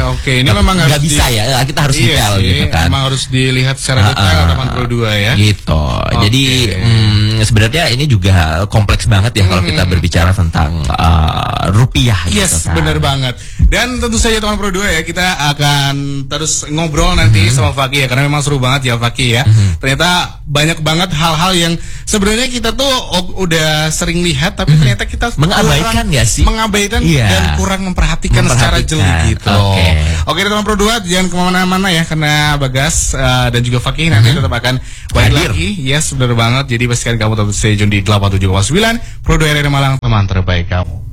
Oke, ini memang nggak bisa ya, kita harus detail gitu kan. Memang harus dilihat secara detail Taman Pro 2 ya. Gitu. Jadi sebenarnya ini juga kompleks banget ya kalau kita berbicara tentang rupiah. Yes, gitu kan. benar banget. Dan tentu saja Taman Pro 2 ya, kita akan terus ngobrol nanti sama Fakih ya, karena memang seru banget ya Fakih ya. Ternyata banyak banget hal-hal yang sebenarnya kita tuh udah sering lihat, tapi ternyata kita mengabaikan ya sih. Mengabaikan dan kurang memperhatikan secara jeli gitu. Oke, Taman Pro 2 jangan kemana-mana ya, karena Bagas dan juga Fakih nanti tetap akan balik lagi. Yes, benar banget. Jadi pastikan kamu tetap stay tune di 87,9 Pro 2 RRI Malang, teman terbaik kamu.